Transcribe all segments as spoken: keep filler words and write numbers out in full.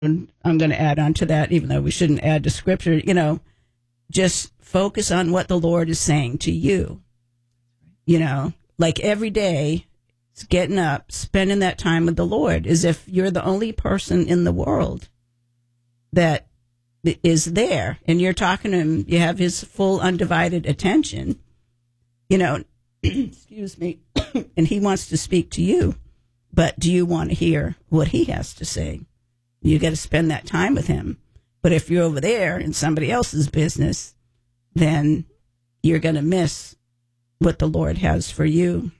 and I'm going to add on to that, even though we shouldn't add to scripture, you know, just focus on what the Lord is saying to you. You know, like every day, it's getting up, spending that time with the Lord, as if you're the only person in the world that is there, and you're talking to him, you have his full undivided attention, you know, excuse me, and he wants to speak to you, but do you want to hear what he has to say? You got to spend that time with him. But if you're over there in somebody else's business, then you're going to miss what the Lord has for you.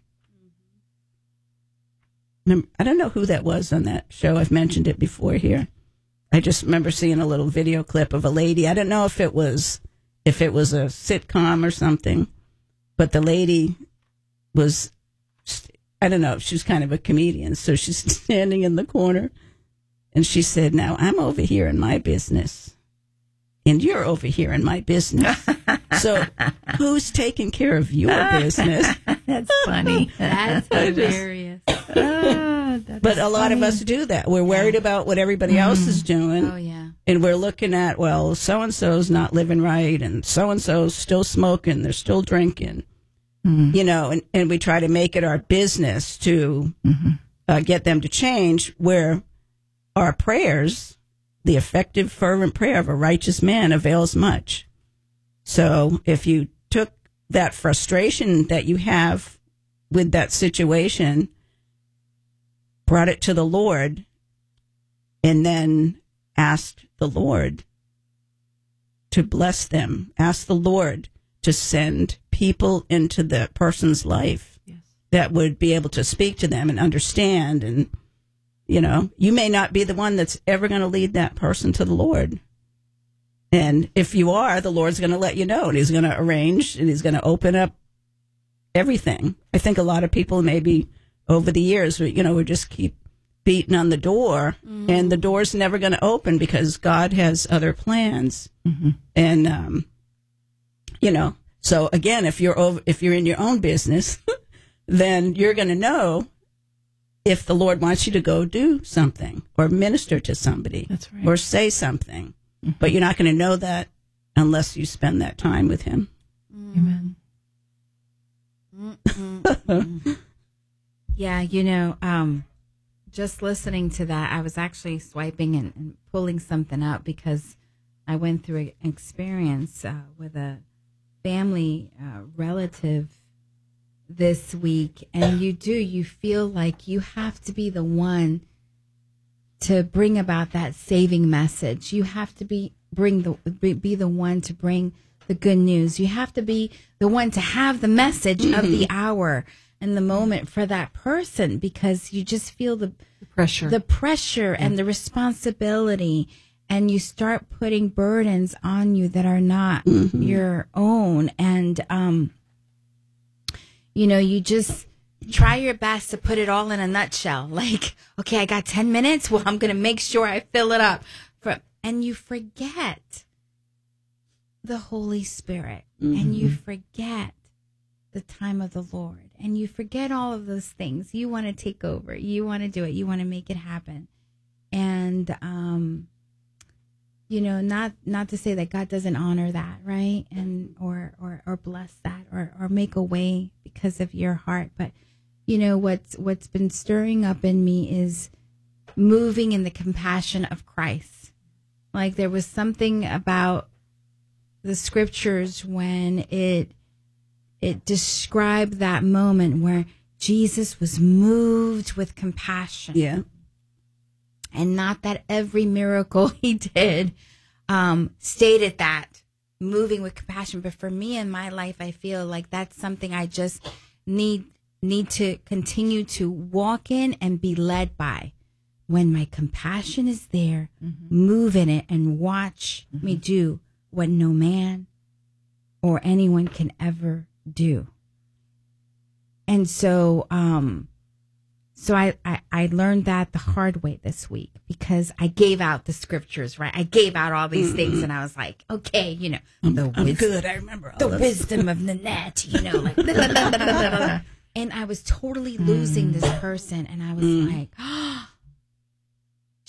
I don't know who that was on that show. I've mentioned it before here. I just remember seeing a little video clip of a lady. I don't know if it was if it was a sitcom or something, but the lady was, I don't know, she was kind of a comedian. So she's standing in the corner, and she said, now I'm over here in my business, and you're over here in my business. So who's taking care of your business? That's funny. That's hilarious. Oh, that but a lot funny. of us do that. We're worried yeah. about what everybody else mm. is doing. Oh, yeah. And we're looking at, well, so-and-so's not living right, and so-and-so's still smoking, they're still drinking. Mm. You know, and, and we try to make it our business to mm-hmm. uh, get them to change, where our prayers, the effective, fervent prayer of a righteous man avails much. So if you took that frustration that you have with that situation, brought it to the Lord, and then asked the Lord to bless them, asked the Lord to send people into the person's life yes. that would be able to speak to them and understand. And, you know, you may not be the one that's ever going to lead that person to the Lord. And if you are, the Lord's going to let you know, and he's going to arrange, and he's going to open up everything. I think a lot of people maybe over the years, you know, we just keep beating on the door, mm-hmm. and the door's never going to open because God has other plans. Mm-hmm. And, um, you know, so again, if you're over, if you're in your own business, then you're going to know if the Lord wants you to go do something or minister to somebody. That's right. Or say something. Mm-hmm. But you're not going to know that unless you spend that time with him. Amen. Mm-hmm. Yeah, you know, um, just listening to that, I was actually swiping and, and pulling something up because I went through an experience uh, with a family uh, relative this week. And you do, you feel like you have to be the one to bring about that saving message. You have to be bring the be, be the one to bring the good news. You have to be the one to have the message of the hour and the moment for that person, because you just feel the, the pressure, the pressure yeah. and the responsibility, and you start putting burdens on you that are not mm-hmm. your own. And, um, you know, you just try your best to put it all in a nutshell. Like, okay, I got ten minutes. Well, I'm going to make sure I fill it up. For, and you forget the Holy Spirit, mm-hmm. and you forget the time of the Lord, and you forget all of those things. You want to take over. You want to do it. You want to make it happen. And, um, you know, not, not to say that God doesn't honor that, right? And, or, or, or bless that, or, or make a way because of your heart. But, you know, what's, what's been stirring up in me is moving in the compassion of Christ. Like, there was something about the scriptures when it, it described that moment where Jesus was moved with compassion. Yeah. And not that every miracle he did um, stated that, moving with compassion. But for me in my life, I feel like that's something I just need need to continue to walk in and be led by. When my compassion is there, mm-hmm. move in it and watch mm-hmm. me do what no man or anyone can ever do. And so, um, so I, I, I learned that the hard way this week, because I gave out the scriptures, right? I gave out all these mm-hmm. things, and I was like, okay, you know, I'm, the I'm wisdom, good. I remember all the this. wisdom of Nanette, you know, like, blah, blah, blah, blah, blah, blah. And I was totally losing mm. this person, and I was mm. like, oh,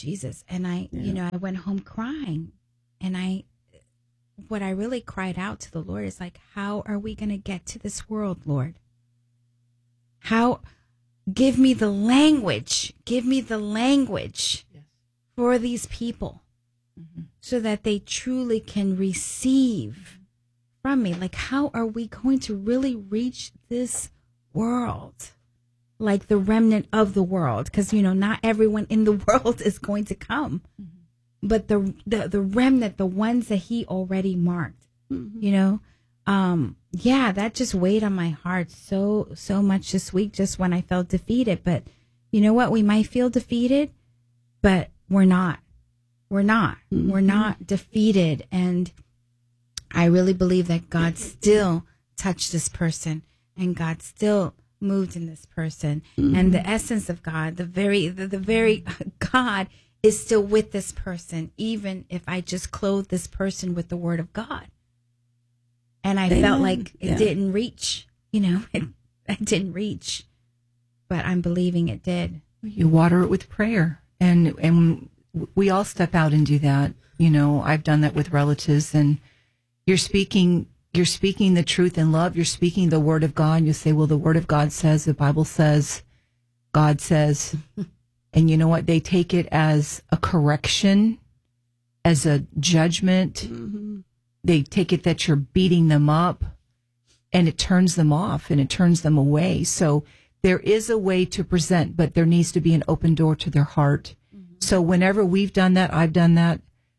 Jesus. And I, Yeah. you know, I went home crying, and I, what I really cried out to the Lord is like, how are we going to get to this world, Lord? How, give me the language, give me the language Yes. for these people, mm-hmm. so that they truly can receive from me. Like, how are we going to really reach this world? Like the remnant of the world, because, you know, not everyone in the world is going to come, mm-hmm. but the, the the remnant, the ones that he already marked, mm-hmm. you know, um, yeah, that just weighed on my heart so so much this week, just when I felt defeated. But you know what? We might feel defeated, but we're not. We're not. Mm-hmm. We're not defeated, and I really believe that God still touched this person, and God still moved in this person, mm-hmm. and the essence of God, the very, the, the very God is still with this person, even if I just clothe this person with the word of God. And I Amen. Felt like it yeah. didn't reach, you know, it, it didn't reach, but I'm believing it did. You water it with prayer, and and we all step out and do that. You know, I've done that with relatives, and you're speaking. You're speaking the truth in love. You're speaking the word of God. You say, well, the word of God says, the Bible says, God says. And you know what? They take it as a correction, as a judgment. Mm-hmm. They take it that you're beating them up, and it turns them off and it turns them away. So there is a way to present, but there needs to be an open door to their heart. Mm-hmm. So whenever we've done that, I've done that,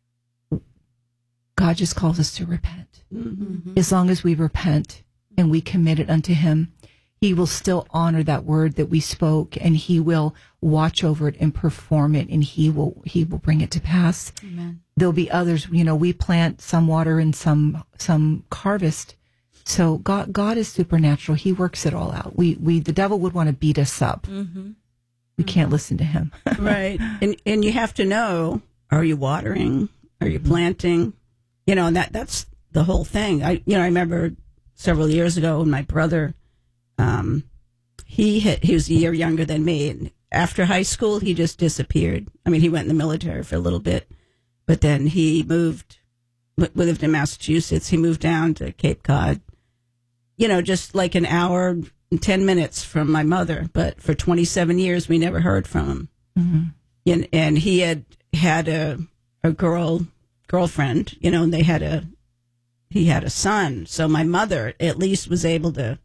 God just calls us to repent. Mm-hmm. As long as we repent and we commit it unto him, he will still honor that word that we spoke, and he will watch over it and perform it, and he will he will bring it to pass. Amen. There'll be others, you know, we plant, some water, and some some harvest. So God God is supernatural. He works it all out. We we the devil would want to beat us up. Mm-hmm. We can't listen to him. Right. And and you have to know, are you watering? Are you planting? You know, and that that's the whole thing. I, you know, I remember several years ago when my brother, um, he had, he was a year younger than me, and after high school, he just disappeared. I mean, he went in the military for a little bit, but then he moved, we lived in Massachusetts. He moved down to Cape Cod, you know, just like an hour and ten minutes from my mother. But for twenty-seven years, we never heard from him. Mm-hmm. And, and he had had a, a girl, girlfriend, you know, and they had a, he had a son. So my mother at least was able to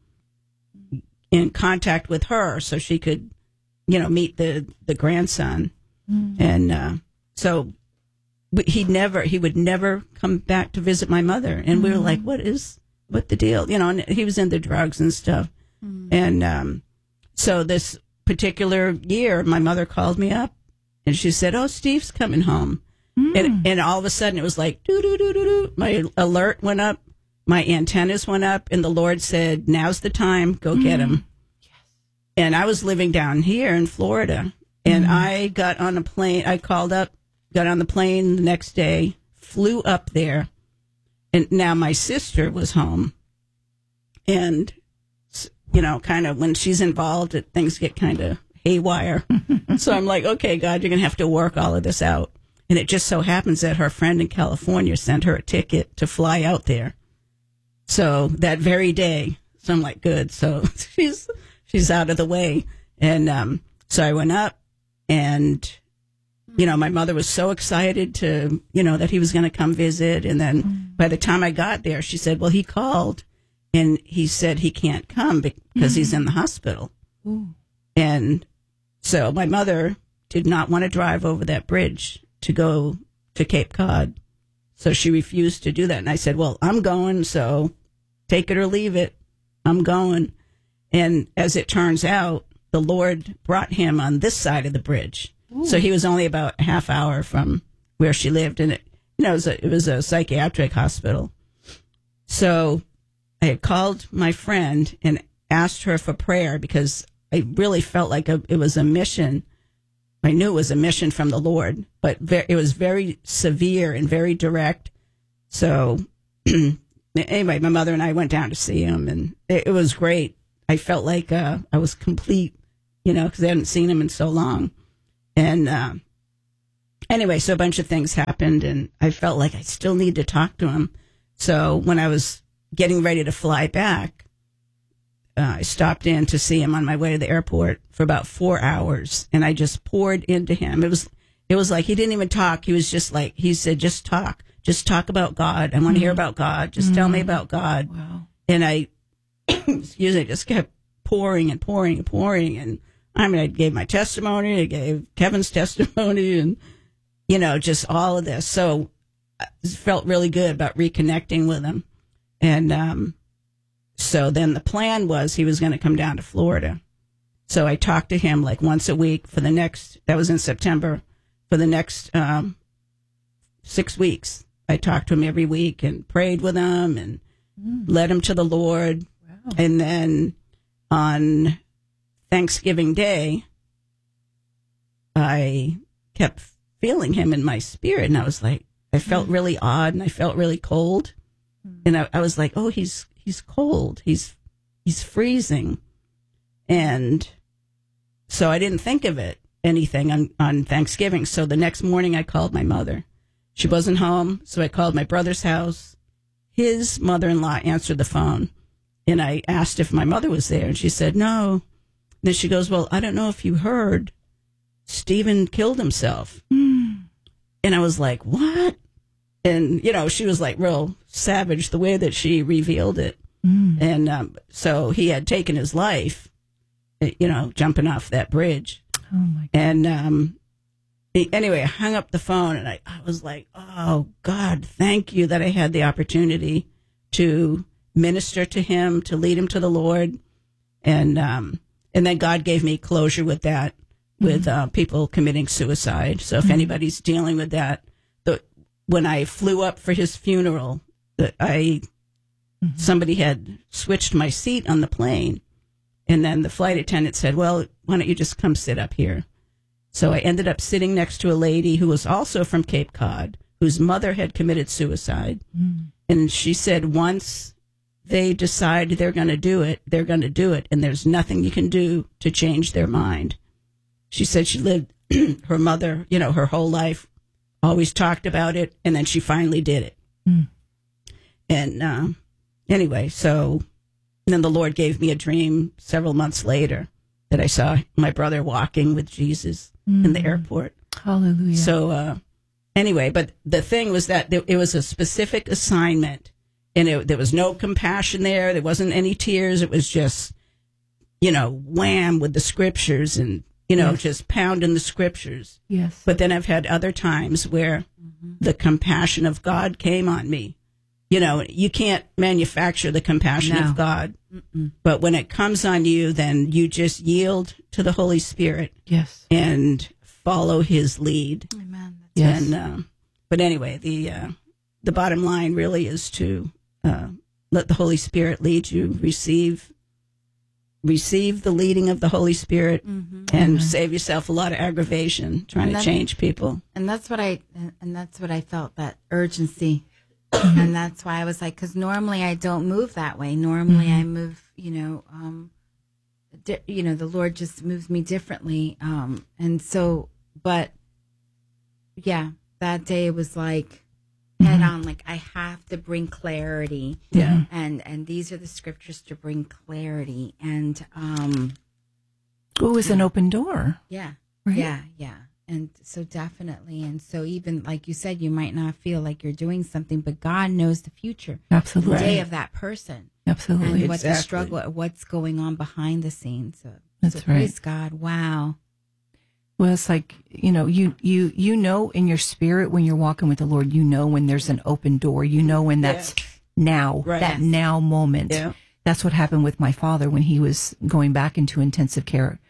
in contact with her so she could, you know, meet the, the grandson. Mm-hmm. And, uh, so he never, he would never come back to visit my mother. And mm-hmm. we were like, what is, what the deal? You know, and he was into drugs and stuff. Mm-hmm. And, um, so this particular year, my mother called me up and she said, oh, Steve's coming home. Mm. And, and all of a sudden it was like, doo, doo, doo, doo, doo. My alert went up, my antennas went up, and the Lord said, now's the time, go mm. get him. Yes. And I was living down here in Florida, and mm. I got on a plane, I called up, got on the plane the next day, flew up there, and now my sister was home. And, you know, kind of when she's involved, it, things get kind of haywire. So I'm like, okay, God, you're going to have to work all of this out. And it just so happens that her friend in California sent her a ticket to fly out there. So that very day, so I'm like, good. So she's she's out of the way. And um, so I went up, and, you know, my mother was so excited to, you know, that he was going to come visit. And then mm. by the time I got there, she said, well, he called, and he said he can't come because mm. he's in the hospital. Ooh. And so my mother did not want to drive over that bridge to go to Cape Cod. So she refused to do that. And I said, well, I'm going, so take it or leave it. I'm going. And as it turns out, the Lord brought him on this side of the bridge. Ooh. So he was only about a half hour from where she lived. And it, you know, it was a, it was a psychiatric hospital. So I had called my friend and asked her for prayer because I really felt like a, it was a mission. I knew it was a mission from the Lord, but very, it was very severe and very direct. So anyway, my mother and I went down to see him, and it, it was great. I felt like uh, I was complete, you know, because I hadn't seen him in so long. And uh, anyway, so a bunch of things happened, and I felt like I still need to talk to him. So when I was getting ready to fly back, uh, I stopped in to see him on my way to the airport for about four hours, and I just poured into him. It was it was like he didn't even talk. He was just like, he said, just talk. Just talk about God. I want to mm-hmm. hear about God. Just mm-hmm. tell me about God. Wow. And I, excuse me, just kept pouring and pouring and pouring. And I mean, I gave my testimony. I gave Kevin's testimony and, you know, just all of this. So I felt really good about reconnecting with him. And um, so then the plan was he was going to come down to Florida. So I talked to him like once a week for the next, that was in September, for the next um, six weeks. I talked to him every week and prayed with him and mm. led him to the Lord. Wow. And then on Thanksgiving Day, I kept feeling him in my spirit. And I was like, I felt mm. really odd and I felt really cold. Mm. And I, I was like, oh, he's he's cold. He's he's freezing. And so I didn't think of it, anything on, on Thanksgiving. So the next morning I called my mother. She wasn't home, so I called my brother's house. His mother-in-law answered the phone, and I asked if my mother was there, and she said no. And then she goes, well, I don't know if you heard, Stephen killed himself. Mm. And I was like, what? And, you know, she was like real savage the way that she revealed it. Mm. And um, so he had taken his life, you know, jumping off that bridge. Oh, my God. And um, anyway, I hung up the phone and I, I was like, oh, God, thank you that I had the opportunity to minister to him, to lead him to the Lord. And um, and then God gave me closure with that, with mm-hmm. uh, people committing suicide. So if mm-hmm. anybody's dealing with that, the, when I flew up for his funeral, the, I mm-hmm. somebody had switched my seat on the plane. And then the flight attendant said, well, why don't you just come sit up here? So I ended up sitting next to a lady who was also from Cape Cod, whose mother had committed suicide. Mm. And she said, once they decide they're going to do it, they're going to do it. And there's nothing you can do to change their mind. She said she lived her mother, you know, her whole life, always talked about it. And then she finally did it. Mm. And uh, anyway, so then the Lord gave me a dream several months later that I saw my brother walking with Jesus mm. in the airport. Hallelujah. So uh, anyway, but the thing was that there, it was a specific assignment, and it, there was no compassion there. There wasn't any tears. It was just, you know, wham with the scriptures and, you know, yes. just pounding the scriptures. Yes. But then I've had other times where mm-hmm. the compassion of God came on me. You know, you can't manufacture the compassion no. of God. Mm-mm. But when it comes on you, then you just yield to the Holy Spirit. Yes. And follow his lead. Amen. That's yes. And, uh, but anyway, the uh, the bottom line really is to uh, let the Holy Spirit lead you, receive receive the leading of the Holy Spirit, mm-hmm. and mm-hmm. save yourself a lot of aggravation trying to change people. And that's what I and that's what I felt, that urgency. And that's why I was like, because normally I don't move that way. Normally mm-hmm. I move, you know, um, di- you know, the Lord just moves me differently. Um, and so, but yeah, that day it was like head on, like I have to bring clarity. Yeah. And, and these are the scriptures to bring clarity. And, um, it was yeah. an open door. Yeah. Right? Yeah. Yeah. And so definitely. And so even like you said, you might not feel like you're doing something, but God knows the future. Absolutely. The day of that person. Absolutely. And what exactly. the struggle, what's going on behind the scenes. So, That's so right. praise God. Wow. Well, it's like, you know, you, you, you know, in your spirit, when you're walking with the Lord, you know, when there's an open door, you know, when that's yeah. now, right. that yes. now moment. Yeah. That's what happened with my father when he was going back into intensive care.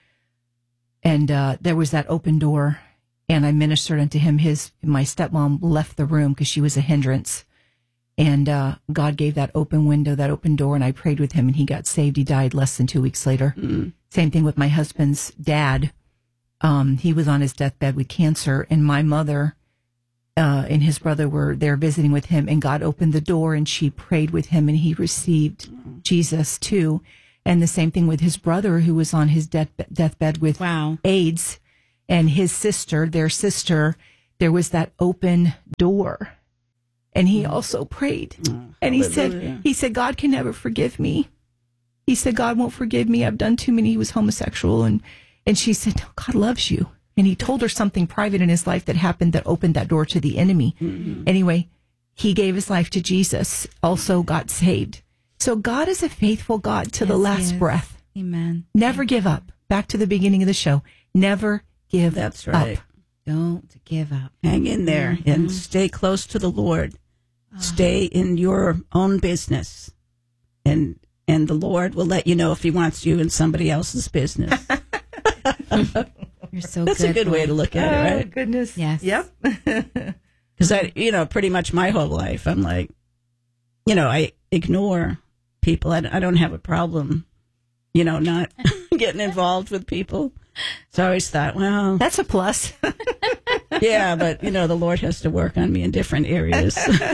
And, uh, there was that open door. And I ministered unto him. His, my stepmom left the room because she was a hindrance. And, uh, God gave that open window, that open door. And I prayed with him and he got saved. He died less than two weeks later. Mm. Same thing with my husband's dad. Um, he was on his deathbed with cancer, and my mother, uh, and his brother were there visiting with him, and God opened the door and she prayed with him and he received mm. Jesus too. And the same thing with his brother who was on his death, deathbed with wow. AIDS. And his sister, their sister, there was that open door. And he also prayed. Oh, and he hallelujah. said, he said, God can never forgive me. He said, God won't forgive me. I've done too many. He was homosexual. And, and she said, no, God loves you. And he told her something private in his life that happened that opened that door to the enemy. Mm-hmm. Anyway, he gave his life to Jesus, also got saved. So God is a faithful God to Yes, the last yes. breath. Amen. Never give up. Back to the beginning of the show. Never give That's right. up. Don't give up. Hang in there Mm-hmm. and stay close to the Lord. Stay in your own business, and and the Lord will let you know if he wants you in somebody else's business. You're so That's good. a good way to look at it, right? Goodness. Yes. Yep. Because I, you know, pretty much my whole life, I'm like, you know, I ignore people. I, I don't have a problem, you know, not getting involved with people. So I always thought, well, That's a plus. yeah, but you know, the Lord has to work on me in different areas.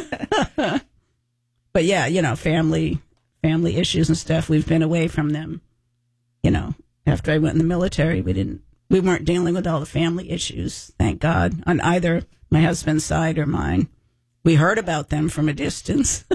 But yeah, you know, family, family issues and stuff. We've been away from them. You know, after I went in the military, we didn't, we weren't dealing with all the family issues. Thank God, on either my husband's side or mine. We heard about them from a distance,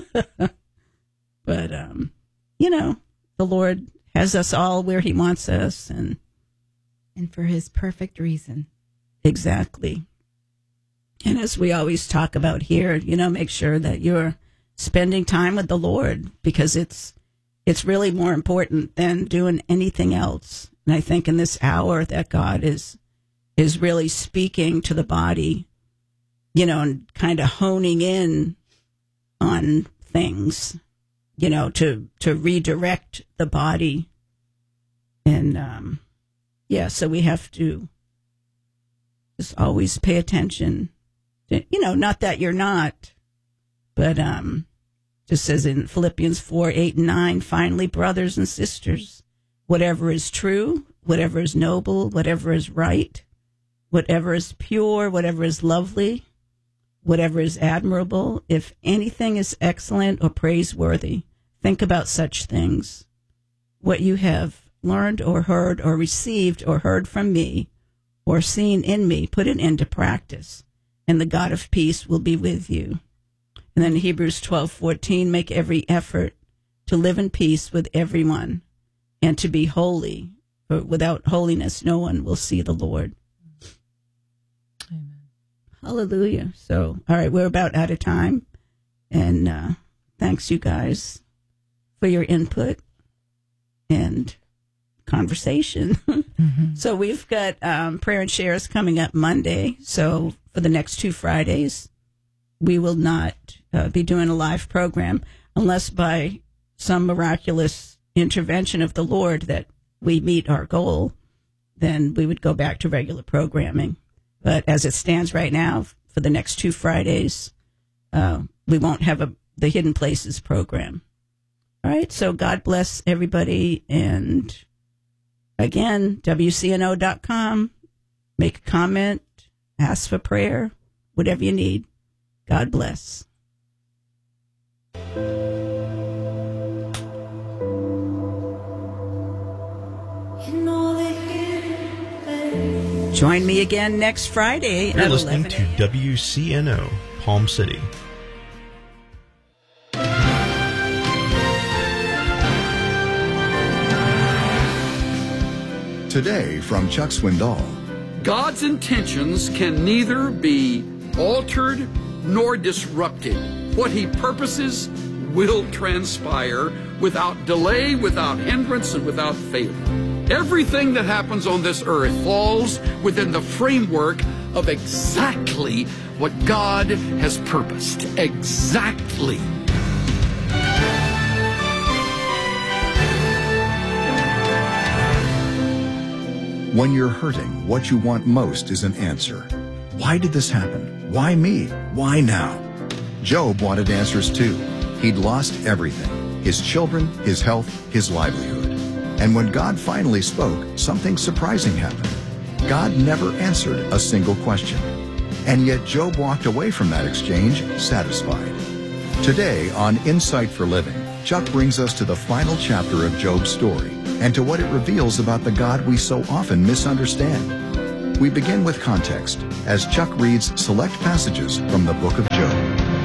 but um, you know, the Lord has us all where He wants us, and And for his perfect reason. exactly. And as we always talk about here, you know, make sure that you're spending time with the Lord, because it's it's really more important than doing anything else. And I think in this hour that God is is really speaking to the body, you know, and kind of honing in on things, you know, to to redirect the body. And um yeah, so we have to just always pay attention. To, you know, not that you're not, but um, just says in Philippians four, eight, and nine, finally, brothers and sisters, whatever is true, whatever is noble, whatever is right, whatever is pure, whatever is lovely, whatever is admirable, if anything is excellent or praiseworthy, think about such things. What you have learned or heard or received or heard from me or seen in me, put it into practice, and the God of peace will be with you. And then Hebrews twelve fourteen, make every effort to live in peace with everyone and to be holy. For without holiness, no one will see the Lord. Amen. Hallelujah. So, all right, we're about out of time. And uh, thanks, you guys, for your input and conversation. Mm-hmm. So we've got um, prayer and shares coming up Monday. So for the next two Fridays, we will not uh, be doing a live program unless by some miraculous intervention of the Lord that we meet our goal, then we would go back to regular programming. But as it stands right now, for the next two Fridays, uh, we won't have a the Hidden Places program. All right, so God bless everybody, and again, W C N O dot com. Make a comment, ask for prayer, whatever you need. God bless. Join me again next Friday You're at listening eleven to a.m. W C N O, Palm City. Today from Chuck Swindoll. God's intentions can neither be altered nor disrupted. What he purposes will transpire without delay, without hindrance, and without failure. Everything that happens on this earth falls within the framework of exactly what God has purposed. Exactly. When you're hurting, what you want most is an answer. Why did this happen? Why me? Why now? Job wanted answers too. He'd lost everything: his children, his health, his livelihood. And when God finally spoke, something surprising happened. God never answered a single question. And yet Job walked away from that exchange satisfied. Today on Insight for Living, Chuck brings us to the final chapter of Job's story and to what it reveals about the God we so often misunderstand. We begin with context as Chuck reads select passages from the book of Job.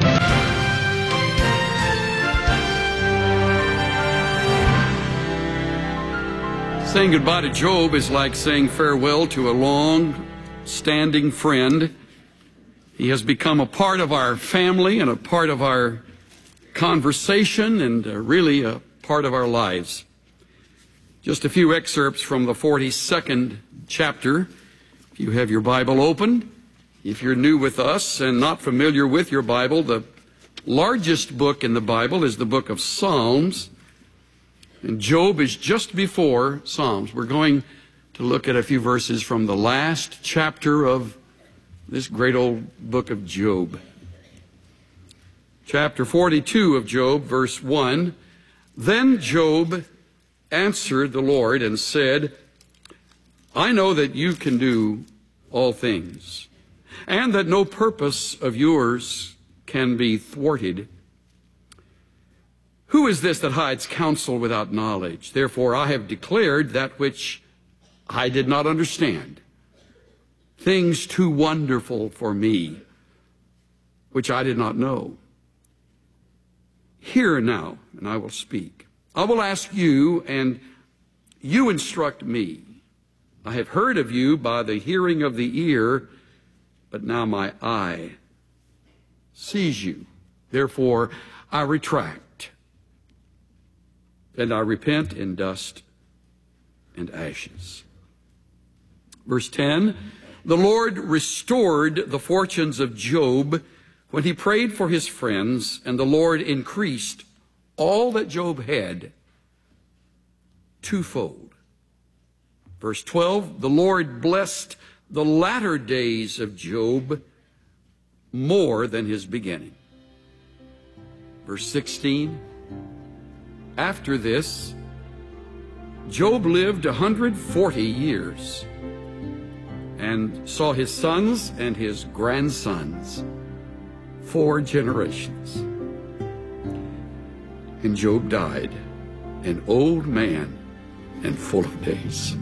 Saying goodbye to Job is like saying farewell to a long-standing friend. He has become a part of our family and a part of our conversation and uh, really a part of our lives. Just a few excerpts from the forty-second chapter. If you have your Bible open, if you're new with us and not familiar with your Bible, the largest book in the Bible is the book of Psalms. And Job is just before Psalms. We're going to look at a few verses from the last chapter of this great old book of Job. Chapter forty-two of Job, verse one. Then Job answered the Lord and said, I know that you can do all things, and that no purpose of yours can be thwarted. Who is this that hides counsel without knowledge? Therefore I have declared that which I did not understand, things too wonderful for me, which I did not know. Hear now, and I will speak. I will ask you, and you instruct me. I have heard of you by the hearing of the ear, but now my eye sees you. Therefore I retract, and I repent in dust and ashes. Verse ten, the Lord restored the fortunes of Job when he prayed for his friends, and the Lord increased all that Job had twofold. Verse twelve, the Lord blessed the latter days of Job more than his beginning. Verse sixteen, after this, Job lived one hundred forty years and saw his sons and his grandsons four generations. And Job died, an old man and full of days.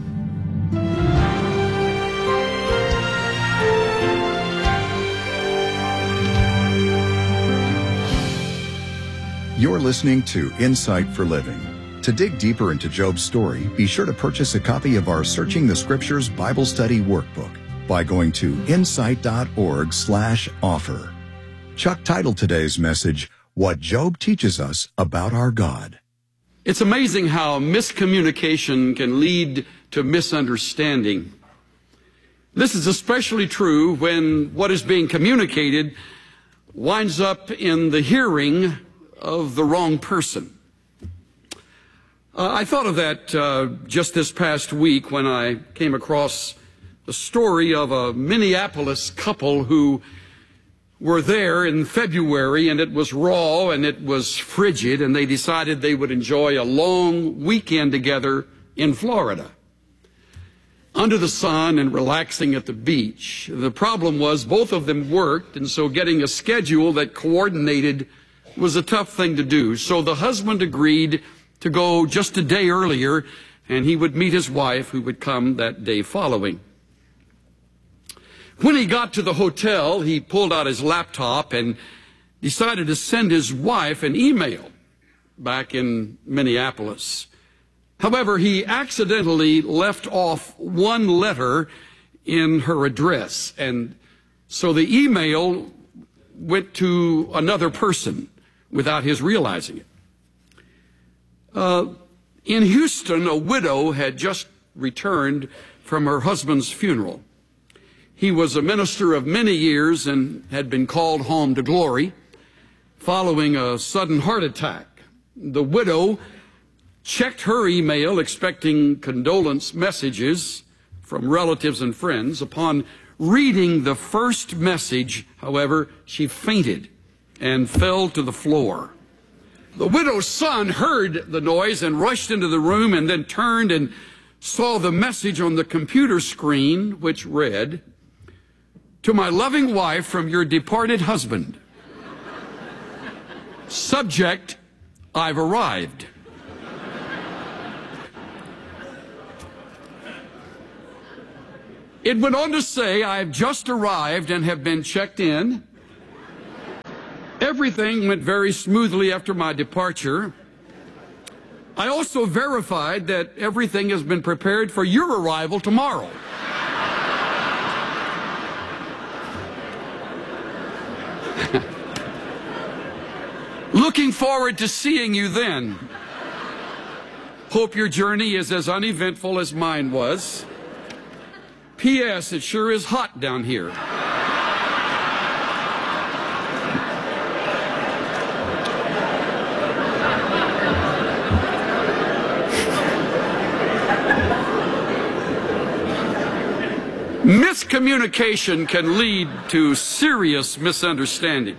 You're listening to Insight for Living. To dig deeper into Job's story, be sure to purchase a copy of our Searching the Scriptures Bible Study Workbook by going to insight.org slash offer. Chuck titled today's message, What Job Teaches Us About Our God. It's amazing how miscommunication can lead to misunderstanding. This is especially true when what is being communicated winds up in the hearing of the wrong person. Uh, I thought of that uh, just this past week when I came across the story of a Minneapolis couple who were there in February, and it was raw and it was frigid, and they decided they would enjoy a long weekend together in Florida, under the sun and relaxing at the beach. The problem was both of them worked, and so getting a schedule that coordinated was a tough thing to do. So the husband agreed to go just a day earlier, and he would meet his wife, who would come that day following. When he got to the hotel, he pulled out his laptop and decided to send his wife an email back in Minneapolis. However, he accidentally left off one letter in her address, and so the email went to another person without his realizing it. Uh, in Houston, a widow had just returned from her husband's funeral. He was a minister of many years and had been called home to glory following a sudden heart attack. The widow checked her email expecting condolence messages from relatives and friends. Upon reading the first message, however, she fainted and fell to the floor. The widow's son heard the noise and rushed into the room, and then turned and saw the message on the computer screen, which read, "To my loving wife from your departed husband. Subject, I've arrived." It went on to say, I've just arrived and have been checked in. Everything went very smoothly after my departure. I also verified that everything has been prepared for your arrival tomorrow. Looking forward to seeing you then. Hope your journey is as uneventful as mine was. P S. It sure is hot down here. Miscommunication can lead to serious misunderstanding.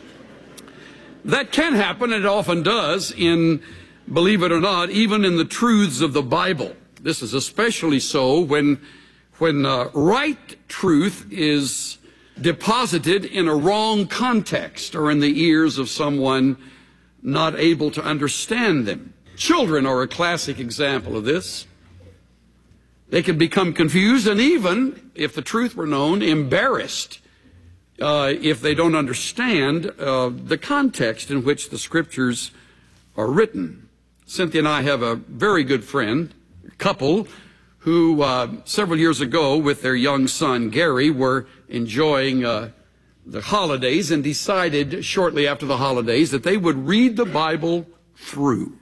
That can happen, and it often does, in, believe it or not, even in the truths of the Bible. This is especially so when, when uh, right truth is deposited in a wrong context or in the ears of someone not able to understand them. Children are a classic example of this. They can become confused and even, if the truth were known, embarrassed uh, if they don't understand uh, the context in which the scriptures are written. Cynthia and I have a very good friend, couple, who uh, several years ago with their young son Gary were enjoying uh, the holidays and decided shortly after the holidays that they would read the Bible through.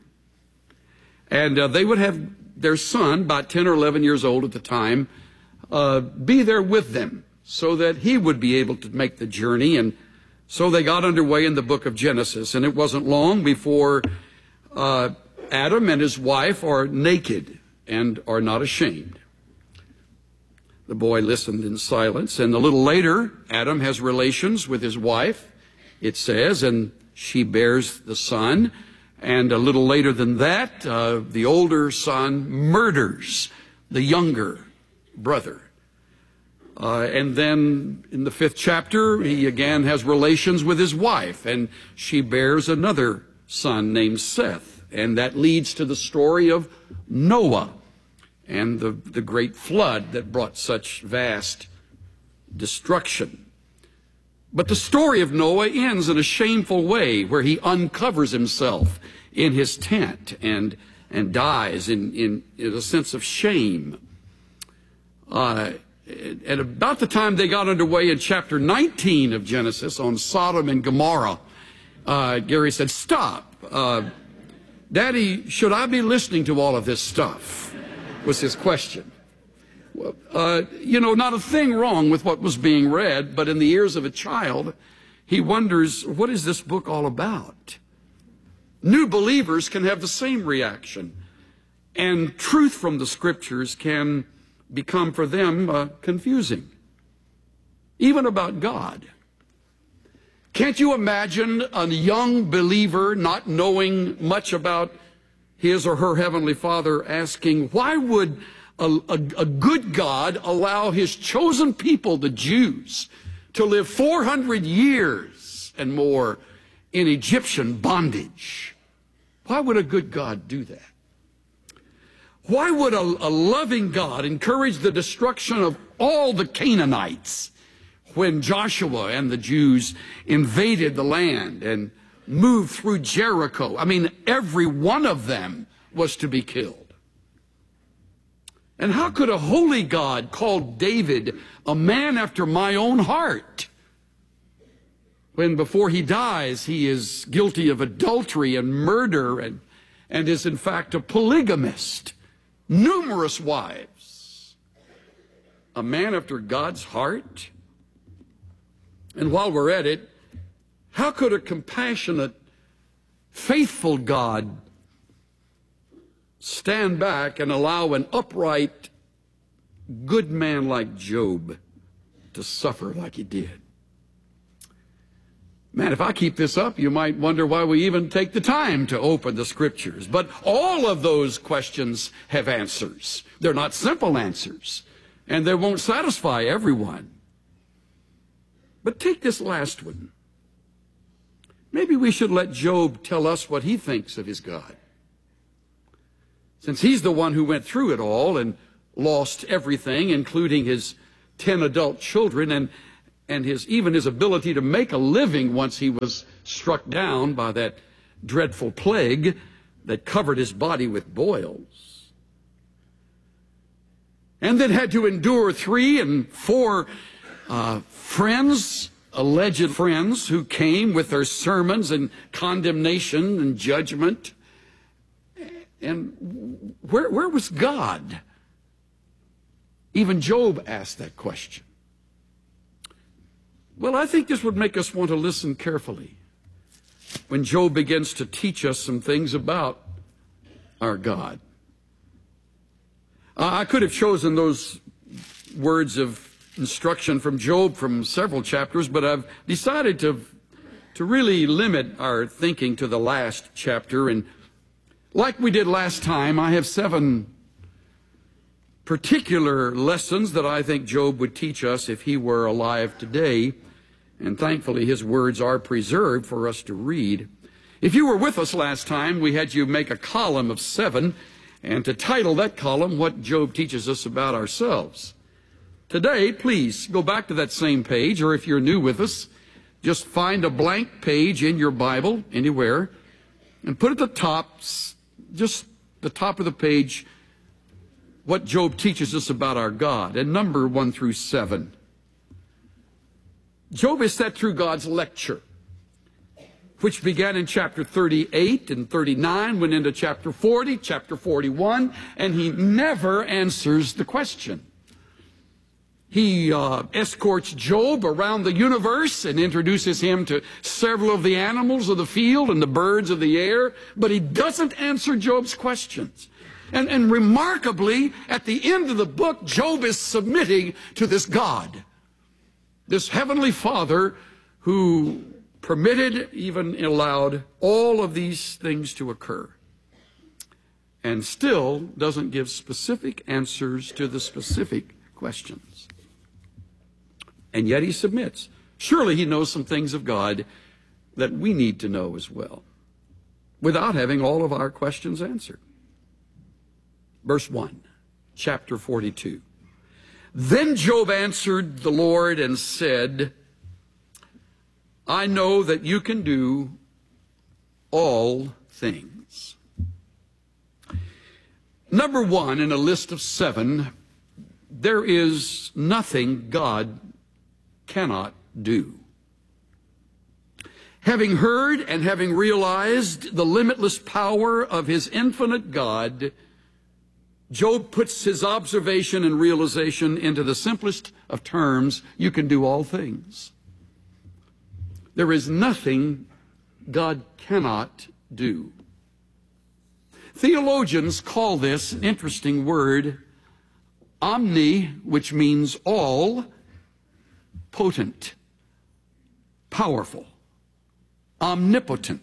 And uh, they would have their son, about ten or eleven years old at the time, uh, be there with them so that he would be able to make the journey. And so they got underway in the book of Genesis. And it wasn't long before uh, Adam and his wife are naked and are not ashamed. The boy listened in silence. And a little later, Adam has relations with his wife, it says, and she bears the son. And a little later than that, uh, the older son murders the younger brother. Uh, and then in the fifth chapter, he again has relations with his wife, and she bears another son named Seth. And that leads to the story of Noah and the, the great flood that brought such vast destruction. But the story of Noah ends in a shameful way, where he uncovers himself in his tent and and dies in, in, in a sense of shame. Uh, at about the time they got underway in chapter nineteen of Genesis on Sodom and Gomorrah, uh, Gary said, stop. Uh, Daddy, should I be listening to all of this stuff? Was his question. Well, uh, you know, not a thing wrong with what was being read, but in the ears of a child, he wonders, what is this book all about? New believers can have the same reaction, and truth from the scriptures can become for them uh, confusing, even about God. Can't you imagine a young believer not knowing much about his or her Heavenly Father asking, why would a, a, a good God allow his chosen people, the Jews, to live four hundred years and more in Egyptian bondage? Why would a good God do that? Why would a, a loving God encourage the destruction of all the Canaanites when Joshua and the Jews invaded the land and moved through Jericho? I mean, every one of them was to be killed. And how could a holy God call David a man after my own heart, when before he dies he is guilty of adultery and murder and, and is in fact a polygamist, numerous wives? A man after God's heart? And while we're at it, how could a compassionate, faithful God stand back and allow an upright, good man like Job to suffer like he did? Man, if I keep this up, you might wonder why we even take the time to open the scriptures. But all of those questions have answers. They're not simple answers, and they won't satisfy everyone. But take this last one. Maybe we should let Job tell us what he thinks of his God, since he's the one who went through it all and lost everything, including his ten adult children, and and his even his ability to make a living once he was struck down by that dreadful plague that covered his body with boils. And then had to endure three and four uh, friends, alleged friends, who came with their sermons and condemnation and judgment. And where, where was God? Even Job asked that question. Well, I think this would make us want to listen carefully when Job begins to teach us some things about our God. I could have chosen those words of instruction from Job from several chapters, but I've decided to, to really limit our thinking to the last chapter. And like we did last time, I have seven particular lessons that I think Job would teach us if he were alive today. And thankfully, his words are preserved for us to read. If you were with us last time, we had you make a column of seven, and to title that column, What Job Teaches Us About Ourselves. Today, please go back to that same page, or if you're new with us, just find a blank page in your Bible, anywhere, and put at the top, just the top of the page, What Job Teaches Us About Our God, and number one through seven. Job is set through God's lecture, which began in chapter thirty-eight and thirty-nine, went into chapter forty, chapter forty-one, and he never answers the question. He uh, escorts Job around the universe and introduces him to several of the animals of the field and the birds of the air, but he doesn't answer Job's questions. And, and remarkably, at the end of the book, Job is submitting to this God, this heavenly Father who permitted, even allowed, all of these things to occur, and still doesn't give specific answers to the specific questions. And yet he submits. Surely he knows some things of God that we need to know as well, without having all of our questions answered. Verse one, chapter forty-two. Then Job answered the Lord and said, I know that you can do all things. Number one in a list of seven, there is nothing God cannot do. Having heard and having realized the limitless power of his infinite God, Job puts his observation and realization into the simplest of terms: you can do all things. There is nothing God cannot do. Theologians call this an interesting word, omni, which means all, potent, powerful, omnipotent.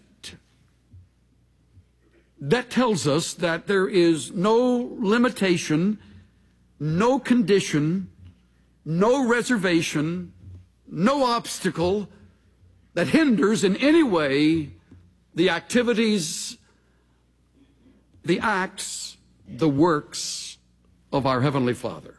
That tells us that there is no limitation, no condition, no reservation, no obstacle that hinders in any way the activities, the acts, the works of our Heavenly Father.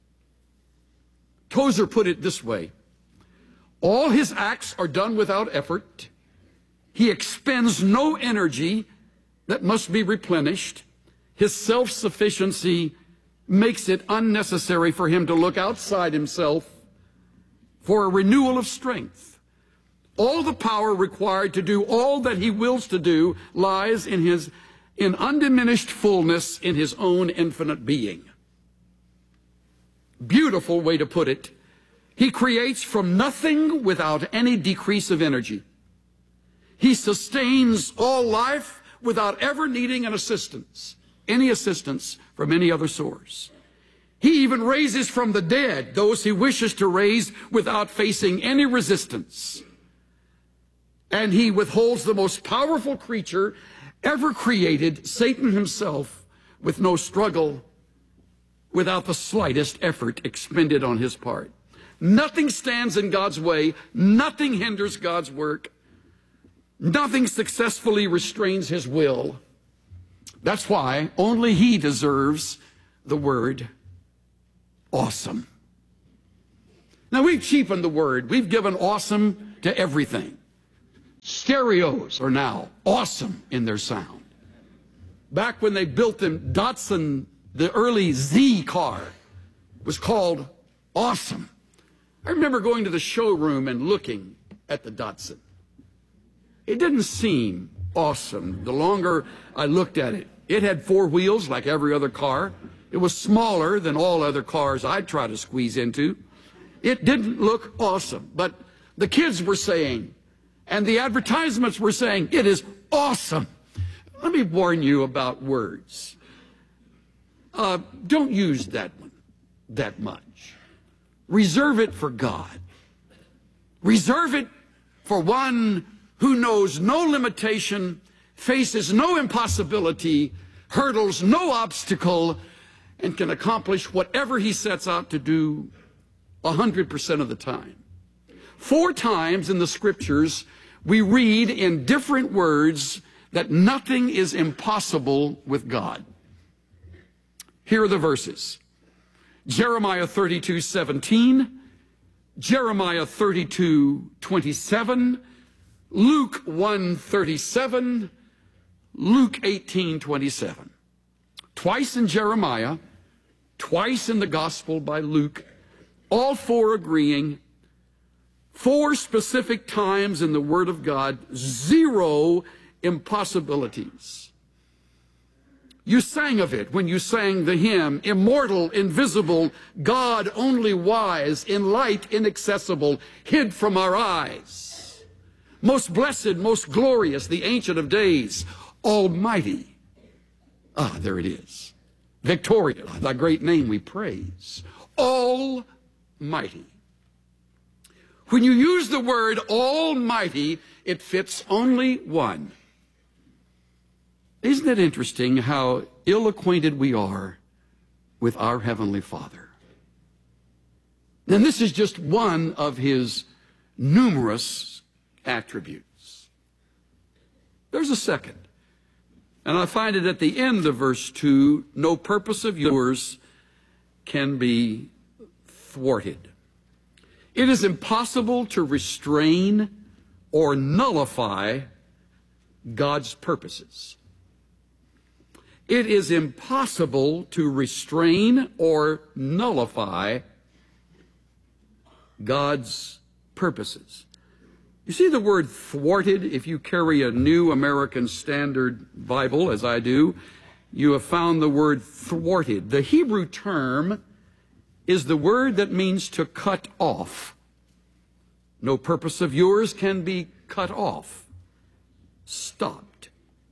Tozer put it this way: all his acts are done without effort. He expends no energy that must be replenished. His self-sufficiency makes it unnecessary for him to look outside himself for a renewal of strength. All the power required to do all that he wills to do lies in his in undiminished fullness in his own infinite being. Beautiful way to put it. He creates from nothing without any decrease of energy. He sustains all life without ever needing an assistance, any assistance from any other source. He even raises from the dead those he wishes to raise without facing any resistance. And he withholds the most powerful creature ever created, Satan himself, with no struggle, without the slightest effort expended on his part. Nothing stands in God's way. Nothing hinders God's work. Nothing successfully restrains his will. That's why only he deserves the word awesome. Now, we've cheapened the word. We've given awesome to everything. Stereos are now awesome in their sound. Back when they built them, Datsun, the early Z car, was called awesome. I remember going to the showroom and looking at the Datsun. It didn't seem awesome the longer I looked at it. It had four wheels like every other car. It was smaller than all other cars I'd try to squeeze into. It didn't look awesome, but the kids were saying, and the advertisements were saying, it is awesome. Let me warn you about words. Uh, don't use that one that much. Reserve it for God. Reserve it for one who knows no limitation, faces no impossibility, hurdles no obstacle, and can accomplish whatever he sets out to do one hundred percent of the time. Four times in the scriptures, we read in different words that nothing is impossible with God. Here are the verses. Jeremiah thirty-two seventeen, Jeremiah thirty-two twenty-seven, Luke one thirty-seven, Luke eighteen twenty-seven. Twice in Jeremiah, twice in the gospel by Luke, all four agreeing, four specific times in the Word of God, zero impossibilities. You sang of it when you sang the hymn, immortal, invisible, God only wise, in light inaccessible, hid from our eyes. Most blessed, most glorious, the Ancient of Days, Almighty. Ah, there it is. Victorious, thy great name we praise. Almighty. When you use the word Almighty, it fits only one. Isn't it interesting how ill-acquainted we are with our Heavenly Father? And this is just one of his numerous attributes. There's a second. And I find it at the end of verse two, no purpose of yours can be thwarted. It is impossible to restrain or nullify God's purposes. It is impossible to restrain or nullify God's purposes. You see the word thwarted? If you carry a New American Standard Bible, as I do, you have found the word thwarted. The Hebrew term is the word that means to cut off. No purpose of yours can be cut off, stopped.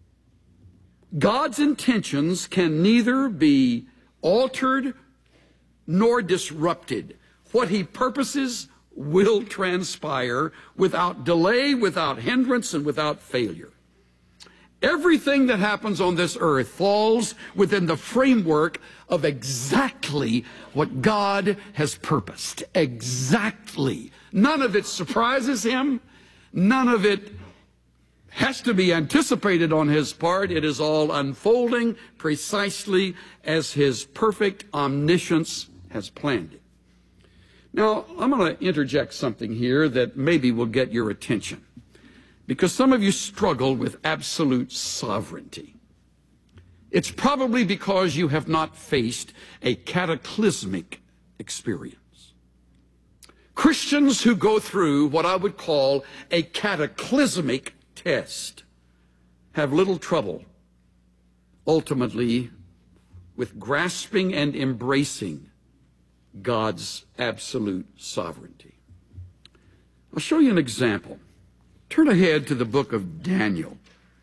God's intentions can neither be altered nor disrupted. What he purposes will transpire without delay, without hindrance, and without failure. Everything that happens on this earth falls within the framework of exactly what God has purposed. Exactly. None of it surprises him. None of it has to be anticipated on his part. It is all unfolding precisely as his perfect omniscience has planned it. Now, I'm going to interject something here that maybe will get your attention, because some of you struggle with absolute sovereignty. It's probably because you have not faced a cataclysmic experience. Christians who go through what I would call a cataclysmic test have little trouble, ultimately, with grasping and embracing God's absolute sovereignty. I'll show you an example. Turn ahead to the book of Daniel.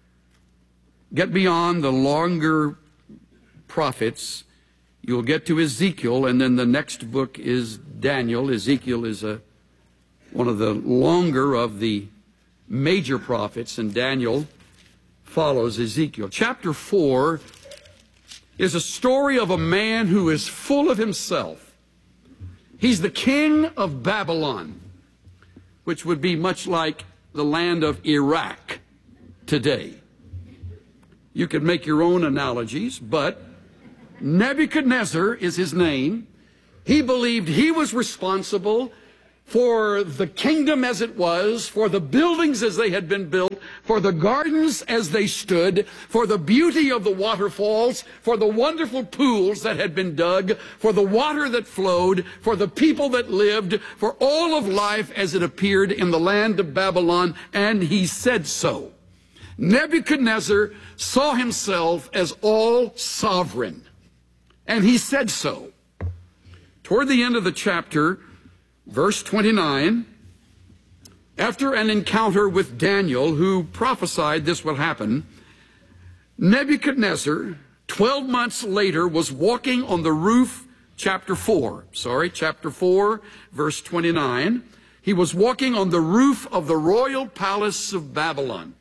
Get beyond the longer prophets. You'll get to Ezekiel, and then the next book is Daniel. Ezekiel is a, one of the longer of the major prophets, and Daniel follows Ezekiel. Chapter four is a story of a man who is full of himself. He's the king of Babylon, which would be much like the land of Iraq today. You could make your own analogies, but Nebuchadnezzar is his name. He believed he was responsible for the kingdom as it was, for the buildings as they had been built, for the gardens as they stood, for the beauty of the waterfalls, for the wonderful pools that had been dug, for the water that flowed, for the people that lived, for all of life as it appeared in the land of Babylon, and he said so. Nebuchadnezzar saw himself as all sovereign, and he said so. Toward the end of the chapter, verse twenty-nine, after an encounter with Daniel, who prophesied this would happen, Nebuchadnezzar, twelve months later, was walking on the roof, chapter four, sorry, chapter four, verse twenty-nine. He was walking on the roof of the royal palace of Babylon.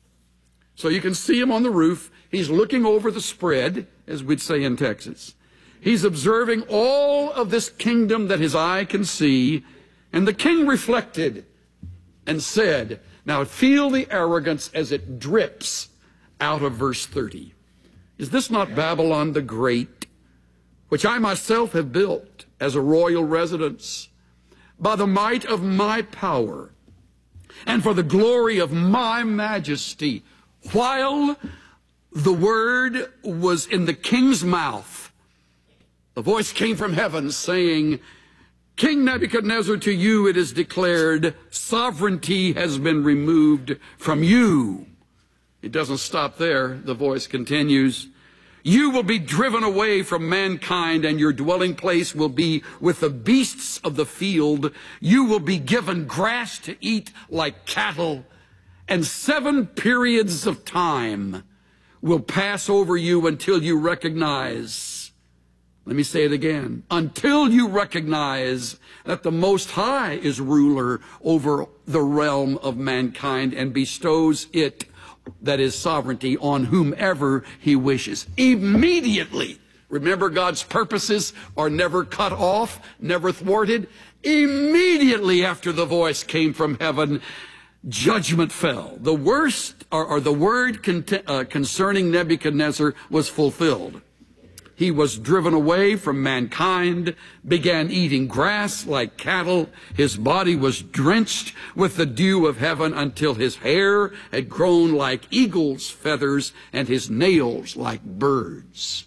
So you can see him on the roof. He's looking over the spread, as we'd say in Texas. He's observing all of this kingdom that his eye can see. And the king reflected and said, now feel the arrogance as it drips out of verse thirty. Is this not Babylon the Great, which I myself have built as a royal residence by the might of my power and for the glory of my majesty? While the word was in the king's mouth, the voice came from heaven saying, King Nebuchadnezzar, to you it is declared, sovereignty has been removed from you. It doesn't stop there. The voice continues, you will be driven away from mankind, and your dwelling place will be with the beasts of the field. You will be given grass to eat like cattle, and seven periods of time will pass over you until you recognize, let me say it again, until you recognize that the Most High is ruler over the realm of mankind and bestows it, that is sovereignty, on whomever he wishes. Immediately, remember, God's purposes are never cut off, never thwarted. Immediately after the voice came from heaven, judgment fell. The worst, or, or the word con- uh, concerning Nebuchadnezzar was fulfilled. He was driven away from mankind, began eating grass like cattle. His body was drenched with the dew of heaven until his hair had grown like eagle's feathers and his nails like birds'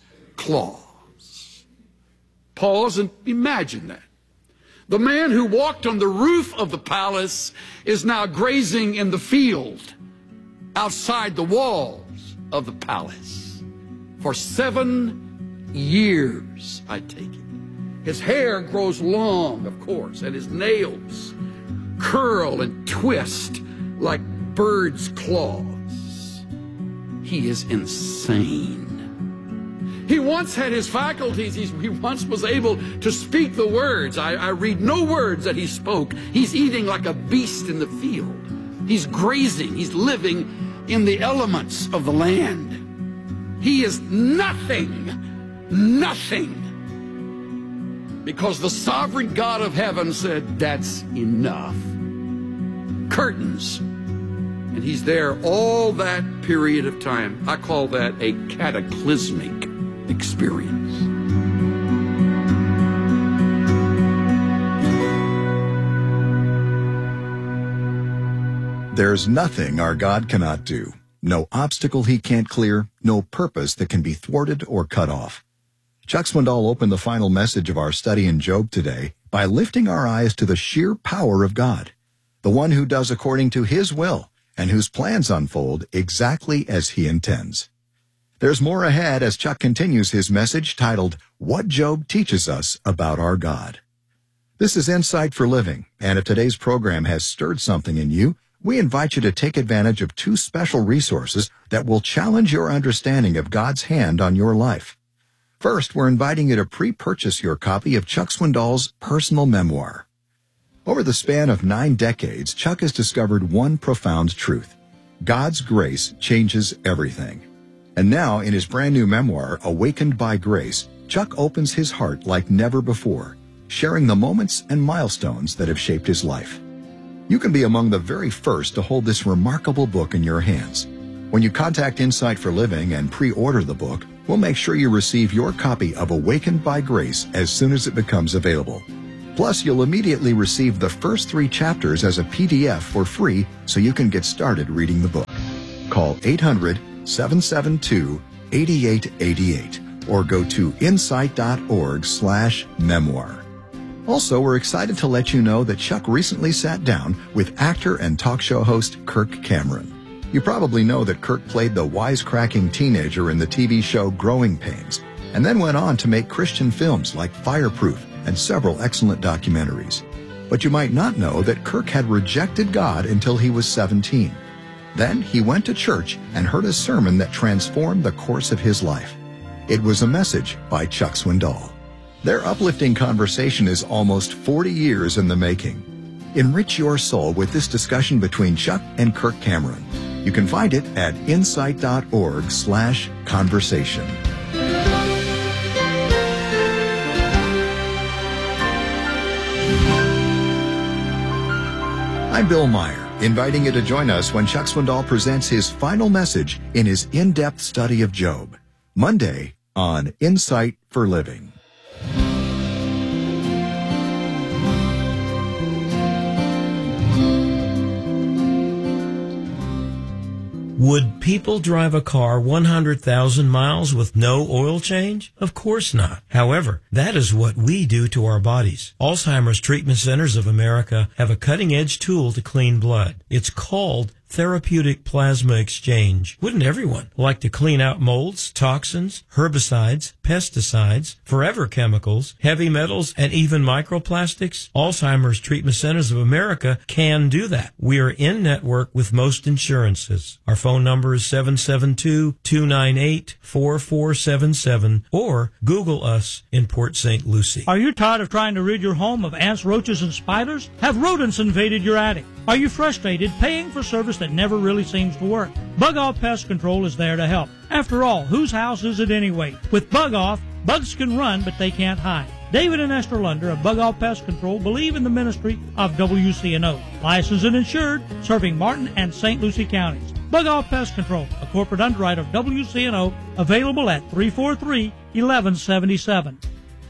claws. Pause and imagine that. The man who walked on the roof of the palace is now grazing in the field outside the walls of the palace for seven years, I take it. His hair grows long, of course, and his nails curl and twist like birds' claws. He is insane. He once had his faculties. He's, he once was able to speak the words. I, I read no words that he spoke. He's eating like a beast in the field. He's grazing. He's living in the elements of the land. He is nothing, nothing. Because the sovereign God of heaven said, that's enough. Curtains. And he's there all that period of time. I call that a cataclysmic experience. There's nothing our God cannot do. No obstacle he can't clear, no purpose that can be thwarted or cut off. Chuck Swindoll opened the final message of our study in Job today by lifting our eyes to the sheer power of God, the one who does according to his will and whose plans unfold exactly as he intends. There's more ahead as Chuck continues his message titled, What Job Teaches Us About Our God. This is Insight for Living, and if today's program has stirred something in you, we invite you to take advantage of two special resources that will challenge your understanding of God's hand on your life. First, we're inviting you to pre-purchase your copy of Chuck Swindoll's personal memoir. Over the span of nine decades, Chuck has discovered one profound truth. God's grace changes everything. And now, in his brand new memoir, Awakened by Grace, Chuck opens his heart like never before, sharing the moments and milestones that have shaped his life. You can be among the very first to hold this remarkable book in your hands. When you contact Insight for Living and pre-order the book, we'll make sure you receive your copy of Awakened by Grace as soon as it becomes available. Plus, you'll immediately receive the first three chapters as a P D F for free so you can get started reading the book. Call eight hundred, seven seven two, eight eight eight eight or go to insight.org slash memoir. Also, we're excited to let you know that Chuck recently sat down with actor and talk show host Kirk Cameron. You probably know that Kirk played the wisecracking teenager in the T V show Growing Pains, and then went on to make Christian films like Fireproof and several excellent documentaries. But you might not know that Kirk had rejected God until he was seventeen. Then he went to church and heard a sermon that transformed the course of his life. It was a message by Chuck Swindoll. Their uplifting conversation is almost forty years in the making. Enrich your soul with this discussion between Chuck and Kirk Cameron. You can find it at insight.org slash conversation. I'm Bill Meyer, inviting you to join us when Chuck Swindoll presents his final message in his in-depth study of Job, Monday on Insight for Living. Would people drive a car one hundred thousand miles with no oil change? Of course not. However, that is what we do to our bodies. Alzheimer's Treatment Centers of America have a cutting-edge tool to clean blood. It's called therapeutic plasma exchange. Wouldn't everyone like to clean out molds, toxins, herbicides, pesticides, forever chemicals, heavy metals, and even microplastics? Alzheimer's Treatment Centers of America can do that. We are in network with most insurances. Our phone number is seven seven two, two nine eight, four four seven seven or Google us in Port Saint Lucie. Are you tired of trying to rid your home of ants, roaches, and spiders? Have rodents invaded your attic? Are you frustrated paying for service that never really seems to work? Bug Off Pest Control is there to help. After all, whose house is it anyway? With Bug Off, bugs can run, but they can't hide. David and Esther Lunder of Bug Off Pest Control believe in the ministry of W C N O. Licensed and insured, serving Martin and Saint Lucie counties. Bug Off Pest Control, a corporate underwriter of W C N O, available at three four three, one one seven seven.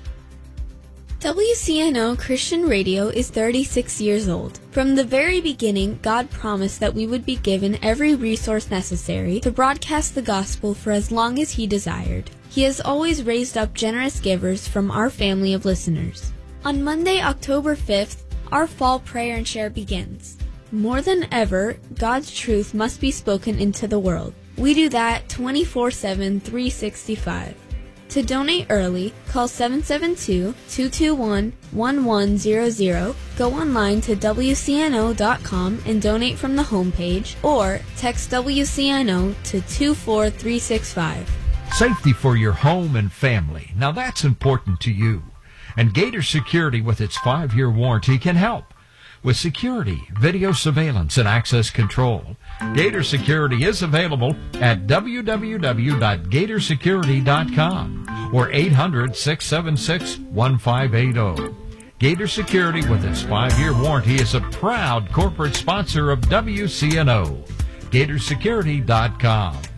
W C N O Christian Radio is thirty-six years old. From the very beginning, God promised that we would be given every resource necessary to broadcast the gospel for as long as He desired. He has always raised up generous givers from our family of listeners. On Monday, October fifth, our fall prayer and share begins. More than ever, God's truth must be spoken into the world. We do that twenty-four seven, three sixty-five. To donate early, call seven seven two, two two one, one one zero zero, go online to W C N O dot com and donate from the homepage, or text W C N O to two four three six five. Safety for your home and family. Now that's important to you. And Gator Security with its five-year warranty can help. With security, video surveillance, and access control, Gator Security is available at w w w dot gator security dot com or eight hundred, six seven six, one five eight zero. Gator Security with its five-year warranty is a proud corporate sponsor of W C N O. gator security dot com.